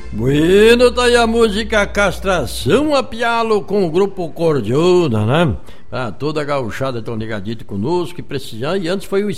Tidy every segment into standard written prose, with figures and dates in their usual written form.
Bueno, tá aí a música Castração a Pialo com o grupo Cordiona, né? Ah, toda a gauchada tão ligadita conosco que precisam. E antes foi o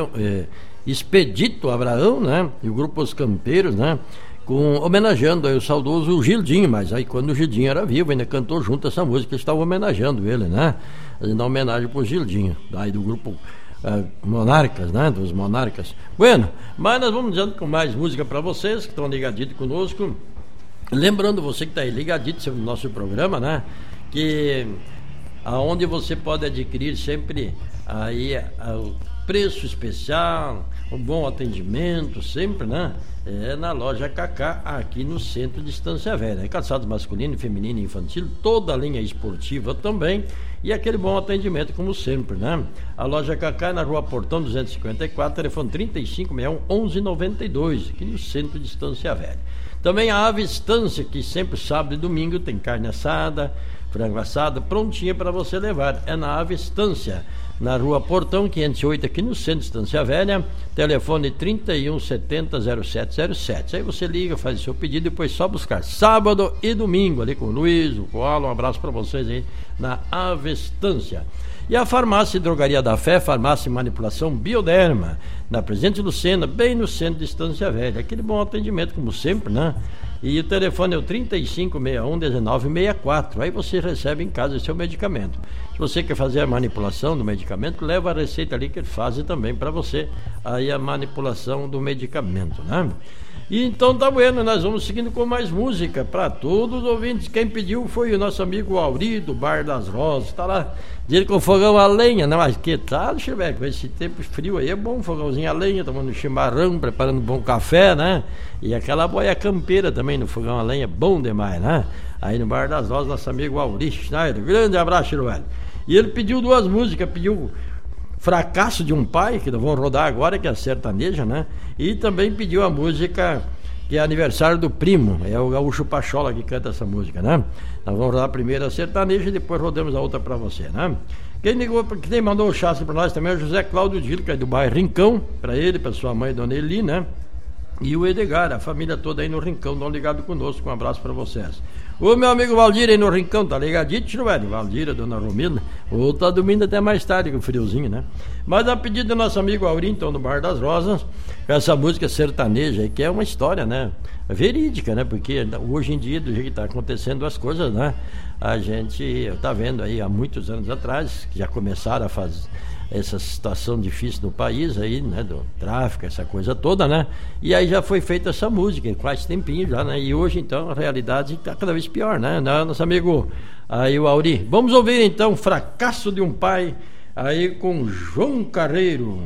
Expedito Abraão, né? E o grupo Os Campeiros, né? Homenageando aí o saudoso Gildinho, mas aí quando o Gildinho era vivo ainda cantou junto essa música, eles estavam homenageando ele, né? Fazendo homenagem pro Gildinho, aí do grupo Monarcas, né? Dos Monarcas. Bueno, mas nós vamos dando com mais música para vocês que estão ligaditos conosco. Lembrando você que está aí ligadito no nosso programa, né? Que aonde você pode adquirir sempre aí o preço especial, um bom atendimento, sempre, né? É na loja Cacá, aqui no centro de Estância Velha. Calçados masculino, feminino e infantil, toda a linha esportiva também. E aquele bom atendimento, como sempre, né? A loja Cacá é na Rua Portão 254, telefone 3561-1192, aqui no centro de Estância Velha. Também a Ave Estância, que sempre sábado e domingo tem carne assada, frango assado, prontinha para você levar. É na Ave Estância, na Rua Portão 508, aqui no centro de Estância Velha, telefone 3170-0707. Aí você liga, faz o seu pedido e depois só buscar sábado e domingo ali com o Luiz, o Koala. Um abraço para vocês aí na Ave Estância. E a Farmácia e Drogaria da Fé, Farmácia e Manipulação Bioderma, na Presidente Lucena, bem no centro de Estância Velha. Aquele bom atendimento, como sempre, né? E o telefone é o 3561-1964. Aí você recebe em casa o seu medicamento. Se você quer fazer a manipulação do medicamento, leva a receita ali que eles fazem também para você aí a manipulação do medicamento, né? E então tá bueno, nós vamos seguindo com mais música para todos os ouvintes. Quem pediu foi o nosso amigo Auri do Bar das Rosas. Tá lá, dele com fogão a lenha, né? Mas que tal, Chiveco? Com esse tempo frio aí é bom, fogãozinho a lenha, tomando chimarrão, preparando um bom café, né? E aquela boia campeira também no fogão a lenha, bom demais, né? Aí no Bar das Rosas, nosso amigo Auri Schneider. Grande abraço, Chiruel. E ele pediu duas músicas, pediu Fracasso de um Pai, que nós vamos rodar agora, que é a sertaneja, né? E também pediu a música que é aniversário do primo, é o Gaúcho Pachola que canta essa música, né? Nós vamos rodar primeiro a sertaneja e depois rodamos a outra para você, né? Quem mandou o chassi para nós também é o José Cláudio Dilo, que é do bairro Rincão, para ele, para sua mãe, Dona Eli, né? E o Edgar, a família toda aí no Rincão, estão ligados conosco, um abraço para vocês. O meu amigo Valdir aí no Rincão, tá ligadito, velho? Valdir, a Dona Romilda, ou tá dormindo até mais tarde com o friozinho, né? Mas a pedido do nosso amigo Aurinton no Bar das Rosas, essa música sertaneja aí, que é uma história, né? Verídica, né? Porque hoje em dia, do jeito que tá acontecendo as coisas, né? A gente tá vendo aí há muitos anos atrás, que já começaram a fazer essa situação difícil no país aí, né, do tráfico, essa coisa toda, né, e aí já foi feita essa música, faz tempinho já, né, e hoje então a realidade está cada vez pior, né, nosso amigo aí o Auri. Vamos ouvir então Fracasso de um Pai aí com João Carreiro.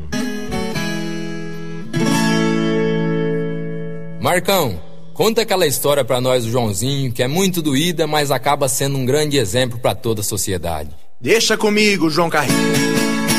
Marcão, conta aquela história pra nós do Joãozinho, que é muito doída, mas acaba sendo um grande exemplo pra toda a sociedade. Deixa comigo, João Carreiro.